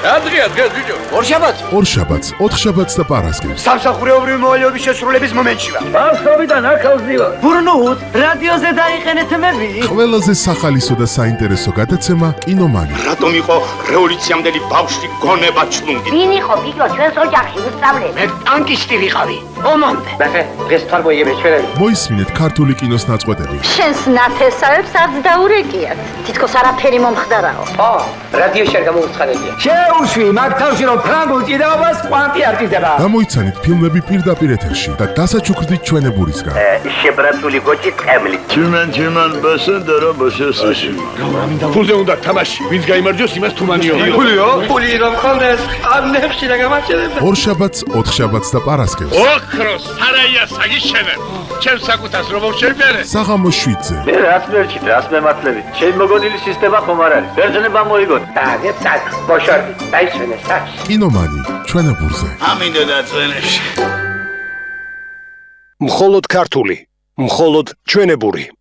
Adria, ბიჭო. ორშაბათს, ოთხშაბათს და პარასკევს. სამსახურეობრივი მოვალეობის შესრულების მომენტში ვარ. Ბავშვობიდან აქ ავზივარ. ბურნუთ, რადიოზე დაიყენეთ მები. ყველაზე სახალისო და საინტერესო გადაცემა კინომანი. რატომ იყო რევოლუციამდელი ბავშვი გონება ჩლუნგი? ვინ იყო გიგო ჩვენს ოჯახში უსწავლელი? მე ტანკისტი ვიყავი. ომამდე. ბახე, დღეს თარბოიები ჩვენები. მოისმინეთ ქართული კინოს ნაწყვეტები. შენს ნათესავებს არც დაურეკიათ. თითქოს არაფერი მომხდარაო. რადიოში არ გამოუცხადებია. შეუშვი მაგ თავში რომ ფრანგულ ჭიდაობას კვანტი არ ჭირდება. გამოიცანით ფილმები პირდაპირ ეთერში და დასაჩუქრდით ჩვენებურისგან. შებრაცული გოჭი წემლით. Чиман басендера басесაში. ფულზე უნდა თამაში. ვინც გაიმარჯვოს, იმას თუმანიო. ფული რომ ხონდეს, ამნებში და გამაჩერებ. ორშაბათს, ოთხშაბათს და პარასკევს. ოქროს სარაია საგიშენებ. ჩემს საკუთას რომ შევბერე. საღამოს 7-ზე. მე რას მერჩით, რას მემართლებით? შენ მოგონილი სისტემა ხომ არ არის? ბერძნება მოიგოთ. დაგეცად, ბოშორდი, დაისვენე საჩ. კინომანი, ჩვენებურზე. ამინდა დაწვენებში. მხოლოდ ქართული, მხოლოდ ჩვენებური.